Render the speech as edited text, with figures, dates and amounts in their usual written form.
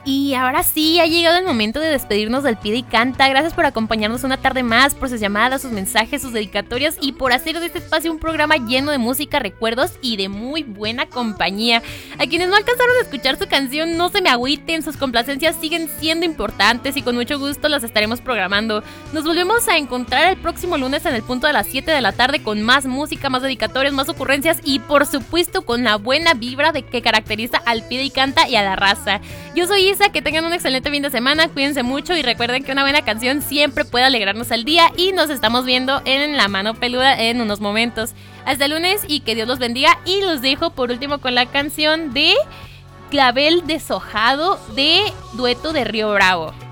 Y ahora sí, ha llegado el momento de despedirnos del Pide y Canta. Gracias por acompañarnos una tarde más, por sus llamadas, sus mensajes, sus dedicatorias y por hacer de este espacio un programa lleno de música, recuerdos y de muy buena compañía. A quienes no alcanzaron a escuchar su canción, no se me agüiten, sus complacencias siguen siendo importantes y con mucho gusto las estaremos programando. Nos volvemos a encontrar el próximo lunes en el punto de las 7 de la tarde con más música, más dedicatorias, más ocurrencias y por supuesto con la buena vibra de que caracteriza al Pide y Canta y a la raza. Yo soy Isa, que tengan un excelente fin de semana, cuídense mucho y recuerden que una buena canción siempre puede alegrarnos el día y nos estamos viendo en La Mano Peluda en unos momentos. Hasta el lunes y que Dios los bendiga y los dejo por último con la canción de Clavel Deshojado de Dueto de Río Bravo.